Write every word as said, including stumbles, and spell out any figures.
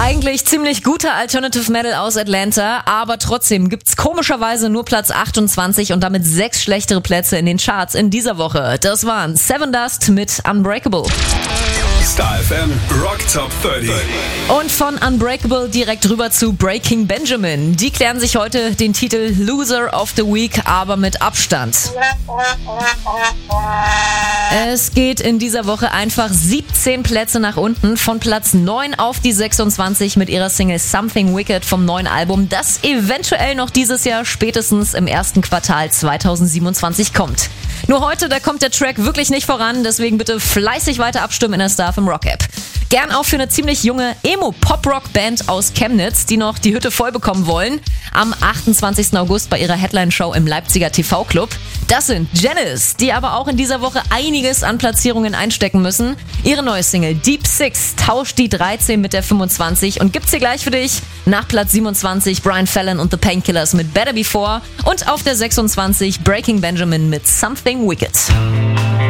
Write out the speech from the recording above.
Eigentlich ziemlich guter Alternative Metal aus Atlanta, aber trotzdem gibt's komischerweise nur Platz achtundzwanzig und damit sechs schlechtere Plätze in den Charts in dieser Woche. Das waren Seven Dust mit Unbreakable. Star F M Rock Top dreißig. Und von Unbreakable direkt rüber zu Breaking Benjamin. Die klären sich heute den Titel Loser of the Week, aber mit Abstand. Es geht in dieser Woche einfach siebzehn Plätze nach unten, von Platz neun auf die sechsundzwanzig mit ihrer Single Something Wicked vom neuen Album, das eventuell noch dieses Jahr spätestens im ersten Quartal zweitausendsiebenundzwanzig kommt. Nur heute, da kommt der Track wirklich nicht voran, deswegen bitte fleißig weiter abstimmen in der Star F M Rock App. Gern auch für eine ziemlich junge Emo-Pop-Rock-Band aus Chemnitz, die noch die Hütte voll bekommen wollen. Am achtundzwanzigsten August bei ihrer Headline-Show im Leipziger T V-Club. Das sind Janice, die aber auch in dieser Woche einiges an Platzierungen einstecken müssen. Ihre neue Single Deep Six tauscht die dreizehn mit der fünfundzwanzig und gibt's hier gleich für dich. Nach Platz siebenundzwanzig Brian Fallon und The Painkillers mit Better Before und auf der sechsundzwanzig Breaking Benjamin mit Something Wicked.